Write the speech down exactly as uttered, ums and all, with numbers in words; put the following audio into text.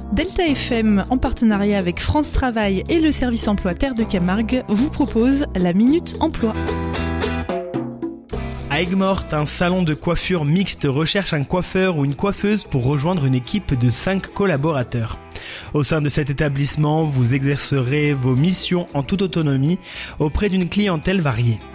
Delta F M, en partenariat avec France Travail et le service emploi Terre de Camargue, vous propose la Minute Emploi. À Aigues-Mortes, un salon de coiffure mixte recherche un coiffeur ou une coiffeuse pour rejoindre une équipe de cinq collaborateurs. Au sein de cet établissement, vous exercerez vos missions en toute autonomie auprès d'une clientèle variée.